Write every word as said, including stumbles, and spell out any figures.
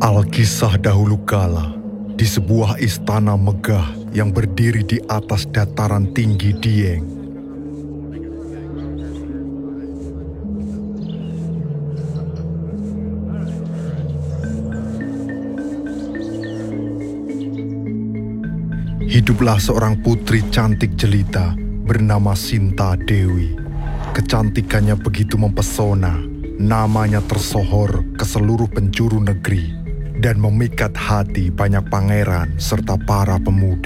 Alkisah dahulu kala, di sebuah istana megah yang berdiri di atas dataran tinggi Dieng. Hiduplah seorang putri cantik jelita bernama Sinta Dewi. Kecantikannya begitu mempesona, namanya tersohor ke seluruh penjuru negeri dan memikat hati banyak pangeran serta para pemuda.